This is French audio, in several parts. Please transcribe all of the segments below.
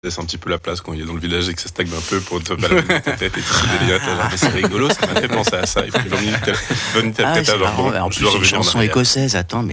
laisse un petit peu la place quand il est dans le village et que ça stagne un peu pour te balader dans ta tête et tout ce délire. Mais c'est rigolo, ça m'a fait penser à ça. Et puis 20 minutes après, c'est genre, marrant. bon, En je plus, dois c'est une revenir en chanson arrière. écossaise. Attends.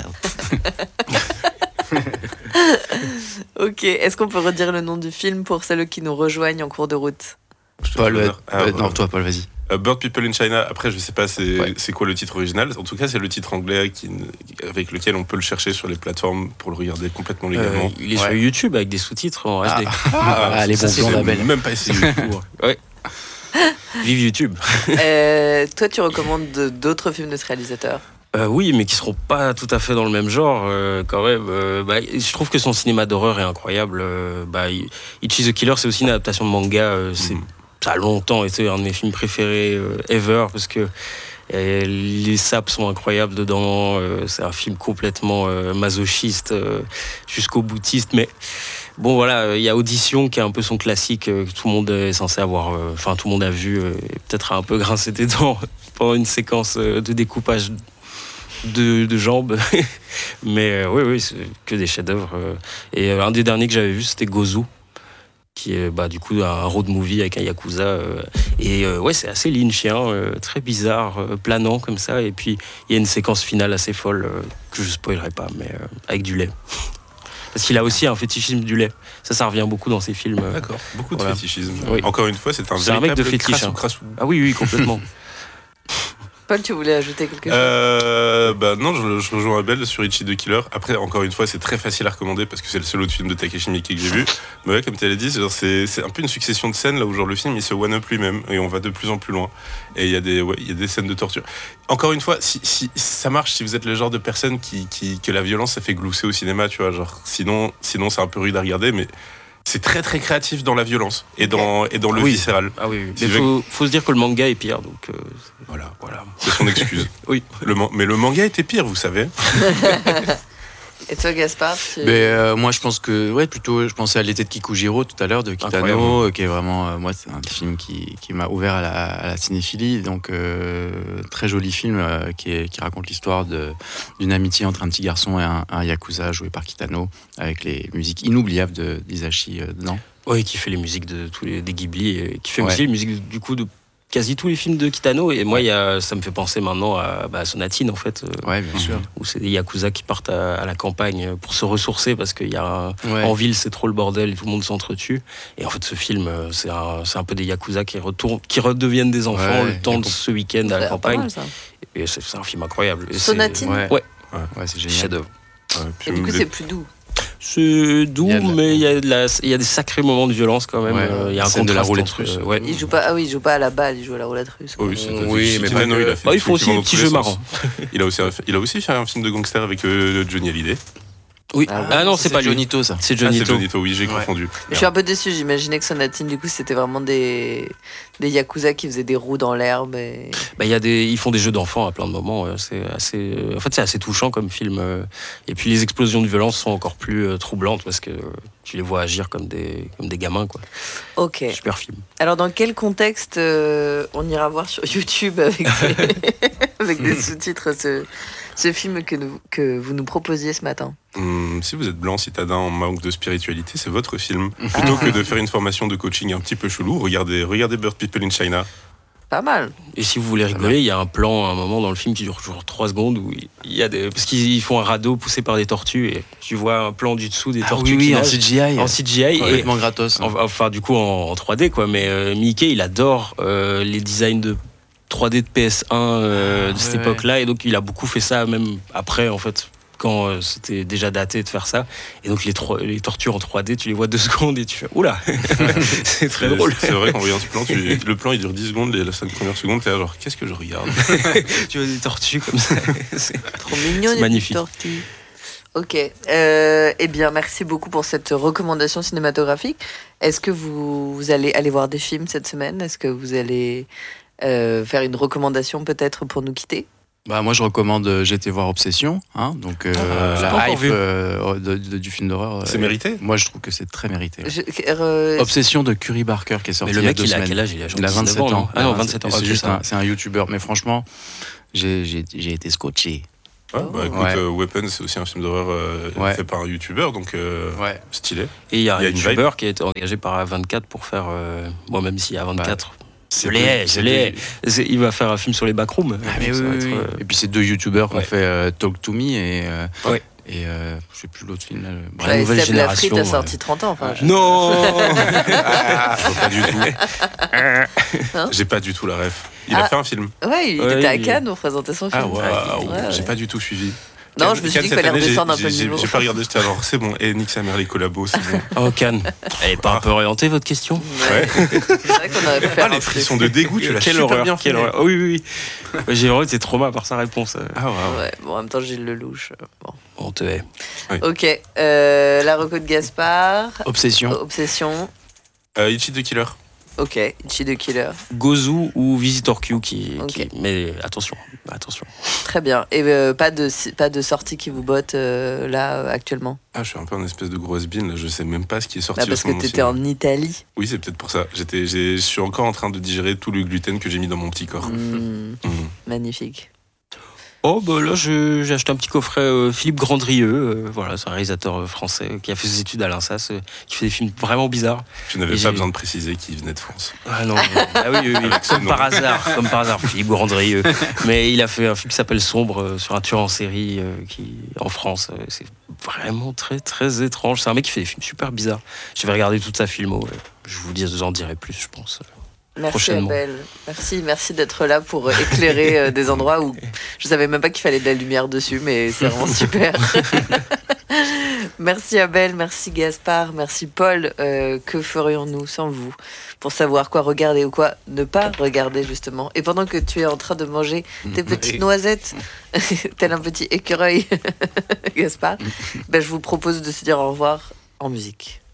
Ok, est-ce qu'on peut redire le nom du film pour celles qui nous rejoignent en cours de route? Paul, Ah, non, toi, Paul, vas-y. Bird People in China. Après, je sais pas Ouais. c'est quoi le titre original. En tout cas, c'est le titre anglais avec lequel on peut le chercher sur les plateformes pour le regarder complètement légalement. Il est sur YouTube avec des sous-titres en HD. les ça, bons c'est plans le- d'Abel. Même pas essayé du tout. Ouais. Vive YouTube. Toi, tu recommandes d'autres films de ce réalisateur? Oui, mais qui seront pas tout à fait dans le même genre quand même. Je trouve que son cinéma d'horreur est incroyable. Ichi the Killer, c'est aussi une adaptation de manga. Ça a longtemps été un de mes films préférés ever parce que les sapes sont incroyables dedans. C'est un film complètement masochiste jusqu'au boutiste. Mais bon, voilà, il y a Audition qui est un peu son classique que tout le monde est censé avoir. Enfin, tout le monde a vu. Peut-être un peu grincé des dents pendant une séquence de découpage de jambes. Mais oui, c'est que des chefs-d'œuvre. Et un des derniers que j'avais vu, c'était Gozu, qui est du coup un road movie avec un yakuza. Ouais, c'est assez lynchien, très bizarre, planant comme ça. Et puis il y a une séquence finale assez folle que je spoilerai pas, mais avec du lait. Parce qu'il a aussi un fétichisme du lait. Ça revient beaucoup dans ses films. D'accord, beaucoup de Voilà. fétichisme. Oui. Encore une fois, c'est un C'est un mec véritable de fétiche, hein. crassou. Ah oui, complètement. Paul, tu voulais ajouter quelque chose? Non, je rejoins Abel sur Ichi the Killer. Après, encore une fois, c'est très facile à recommander parce que c'est le seul autre film de Takeshi Miike que j'ai vu. Mais ouais, comme tu l'as dit, c'est un peu une succession de scènes là où genre le film il se one-up lui-même et on va de plus en plus loin. Et il y a des scènes de torture. Encore une fois, si ça marche, si vous êtes le genre de personne que la violence ça fait glousser au cinéma, tu vois, genre sinon c'est un peu rude à regarder, mais c'est très très créatif dans la violence et dans le viscéral. Ah oui. Si Mais faut se dire que le manga est pire, donc Voilà, c'est son excuse. oui. Mais le manga était pire, vous savez. Et toi, Gaspard? Moi, je pense que, je pensais à L'été de Kikujiro tout à l'heure de Kitano, qui est vraiment, moi, c'est un film qui m'a ouvert à la cinéphilie. Donc, très joli film qui raconte l'histoire d'une amitié entre un petit garçon et un yakuza joué par Kitano, avec les musiques inoubliables d'Hisashi dedans. Oui, qui fait les musiques de tous des Ghibli, et qui fait Ouais. aussi les musiques du coup de quasi tous les films de Kitano. Et moi, ça me fait penser maintenant à Sonatine, en fait. Ouais, bien sûr. Où c'est des yakuza qui partent à la campagne pour se ressourcer parce qu'il y a Ouais. en ville c'est trop le bordel et tout le monde s'entretue. Et en fait ce film c'est un peu des yakuza qui redeviennent des enfants Ouais, le temps de ce week-end à la Pas campagne. mal, ça. Et c'est un film incroyable. Et Sonatine? Ouais, C'est génial. chef-d'œuvre. Et du coup, c'est plus doux. C'est doux, Il y a de la- mais il y a des sacrés moments de violence quand même. Ouais, Il y a la un scène de la contraste roulette entre, russe. ouais. Il joue pas à la balle, il joue à la roulette russe. Oh, oui, c'est Oui, mais Kitano, pas que. il a fait Ils font aussi des petits jeux marrants. Il a aussi fait un film de gangster avec Johnny Hallyday. Oui. Ah ouais. Ah non, c'est pas lui. Johnito, ça. C'est Ah, c'est Johnny Johnny To, oui, j'ai confondu. Je suis un peu déçu, j'imaginais que Sonatine, du coup, c'était vraiment des yakuza qui faisaient des roues dans l'herbe. Et... Ils font des jeux d'enfants à plein de moments. C'est assez, c'est assez touchant comme film. Et puis les explosions de violence sont encore plus troublantes parce que tu les vois agir comme des gamins, quoi. Ok. Super film. Alors, dans quel contexte on ira voir sur YouTube avec des sous-titres ce film que vous nous proposiez ce matin? Si vous êtes blanc, citadin, en manque de spiritualité, c'est votre film. Plutôt que de faire une formation de coaching un petit peu chelou, regardez Bird People in China. Pas mal. Et si vous voulez rigoler, il y a un plan, un moment dans le film qui dure genre 3 secondes où il y a parce qu'ils font un radeau poussé par des tortues et tu vois un plan du dessous des tortues qui en nagent CGI. en CGI. Complètement gratos. Enfin, du coup, en 3D, quoi. Mais Mickey, il adore les designs de 3D de PS1 de cette époque-là. Et donc, il a beaucoup fait ça, même après, en fait, quand c'était déjà daté de faire ça. Et donc, les tortues en 3D, tu les vois 2 secondes et tu fais oula. C'est très drôle. C'est vrai qu'en voyant ce plan, le plan il dure 10 secondes, les 5 premières secondes, t'es là genre qu'est-ce que je regarde? Tu vois des tortues comme ça. C'est Trop mignon, C'est les magnifique. petites tortues. Ok. Eh bien, merci beaucoup pour cette recommandation cinématographique. Est-ce que vous allez aller voir des films cette semaine? Est-ce que vous allez faire une recommandation peut-être pour nous quitter? Moi, je recommande J'ai été voir Obsession, hein, donc j'ai pas la encore hype vu. du film d'horreur. C'est mérité? Moi, je trouve que c'est très mérité. Je- Obsession de Curry Barker qui est sorti Mais le il y a mec, 2 il a semaines. quel âge? Il a genre Il a 19 27 ans. ans. Ah non, 27 ans. Et c'est Ok, juste ça va. c'est un youtubeur. Mais franchement, j'ai été scotché. Ouais, bah écoute, Weapon, c'est aussi un film d'horreur fait par un youtubeur, donc stylé. Et il y a un youtubeur qui a été engagé par A24 pour faire. Moi, même si A24. Je l'ai. Il va faire un film sur les backrooms. Et puis c'est 2 youtubeurs qui ont fait Talk to Me et je sais plus l'autre film. La nouvelle génération. Lafrite a sorti 30 ans. Non. Pas du tout. J'ai pas du tout la ref. Il a fait un film. Ouais, il était à Cannes, on présentait son film. J'ai pas du tout suivi. Non, je me suis dit qu'il fallait redescendre un peu le niveau. J'ai pas regardé, j'étais alors c'est bon. Et nique sa mère les collabos, c'est bon. Oh, Cannes. Elle est pas un peu orientée, votre question? Ouais. C'est vrai qu'on aurait pu faire les frissons de dégoût, tu l'as super bien fait. Oui. J'ai vraiment été traumatisé par sa réponse. Ouais, bon, en même temps, Gilles Lelouch. Bon. On te hait. Ok. La reco de Gaspard. Obsession. Ichi the Killer. Ok, Ichi the Killer. Gozu ou Visitor Q mais attention. Très bien. Et pas de sortie qui vous botte là actuellement? Je suis un peu en espèce de grosse bine, là. Je sais même pas ce qui est sorti. Parce que t'étais en Italie. Oui, c'est peut-être pour ça. Je suis encore en train de digérer tout le gluten que j'ai mis dans mon petit corps. Magnifique. Oh, bah là, j'ai acheté un petit coffret Philippe Grandrieux. Voilà, c'est un réalisateur français qui a fait ses études à l'INSAS, qui fait des films vraiment bizarres. Tu n'avais pas besoin de préciser qu'il venait de France. Ah non, oui, comme par hasard, Philippe Grandrieux. Mais il a fait un film qui s'appelle Sombre sur un tueur en série qui en France. C'est vraiment très, très étrange. C'est un mec qui fait des films super bizarres. Je vais regarder toute sa filmo. Je vous en dirai plus, je pense. Merci Abel, merci d'être là pour éclairer des endroits où je savais même pas qu'il fallait de la lumière dessus, mais c'est vraiment super. Merci Abel, merci Gaspard, merci Paul. Que ferions-nous sans vous pour savoir quoi regarder ou quoi ne pas regarder justement? Et pendant que tu es en train de manger tes petites noisettes, tel un petit écureuil, Gaspard, je vous propose de se dire au revoir en musique.